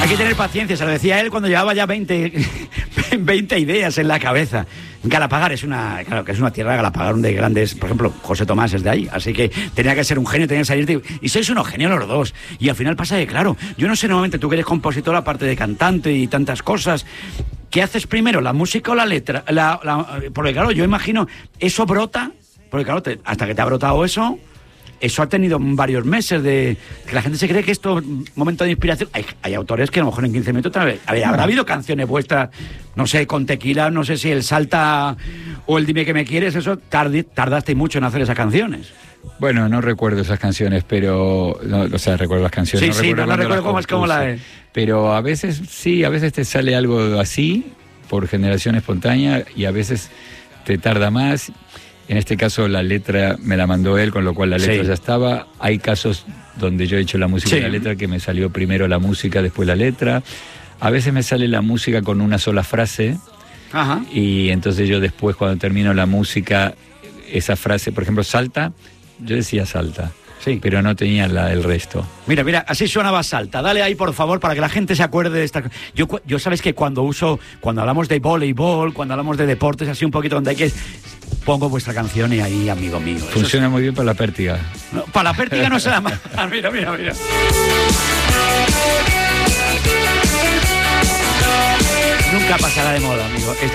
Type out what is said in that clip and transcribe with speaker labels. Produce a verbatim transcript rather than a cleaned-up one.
Speaker 1: Hay que tener paciencia, se lo decía él cuando llevaba ya veinte, veinte ideas en la cabeza. Galapagar es una, claro, que es una tierra, Galapagar, de grandes, por ejemplo, José Tomás es de ahí, así que tenía que ser un genio, tenía que salir de, y sois unos genios los dos. Y al final pasa que, claro, yo no sé, normalmente tú que eres compositor, aparte de cantante y tantas cosas, ¿qué haces primero, la música o la letra? La, la, porque claro, yo imagino, eso brota, porque claro, te, hasta que te ha brotado eso... Eso ha tenido varios meses de... Que la gente se cree que esto es un momento de inspiración. Hay, hay autores que a lo mejor en quince minutos... A ver, habrá habido canciones vuestras, no sé, con Tequila, no sé si el Salta o el Dime que me quieres, eso tardi, tardasteis mucho en hacer esas canciones.
Speaker 2: Bueno, no recuerdo esas canciones, pero... No, o sea, recuerdo las canciones.
Speaker 1: Sí,
Speaker 2: no
Speaker 1: sí, no, no recuerdo cómo es como la es.
Speaker 2: Pero a veces, sí, a veces te sale algo así, por generación espontánea, y a veces te tarda más... En este caso la letra me la mandó él, con lo cual la letra sí. ya estaba. Hay casos donde yo he hecho la música sí. y la letra, que me salió primero la música, después la letra. A veces me sale la música con una sola frase. Ajá. Y entonces yo después, cuando termino la música, esa frase, por ejemplo, Salta, yo decía Salta. Sí. Pero no tenía la, el resto.
Speaker 1: Mira, mira, así sonaba Salta. Dale ahí, por favor, para que la gente se acuerde de esta... Yo, yo sabes que cuando uso, cuando hablamos de voleibol, cuando hablamos de deportes, así un poquito donde hay que... Pongo vuestra canción y ahí, amigo mío.
Speaker 2: Funciona es... muy bien para la pértiga.
Speaker 1: No, para la pértiga no se la más. Mira, mira, mira. Nunca pasará de moda, amigo. Esta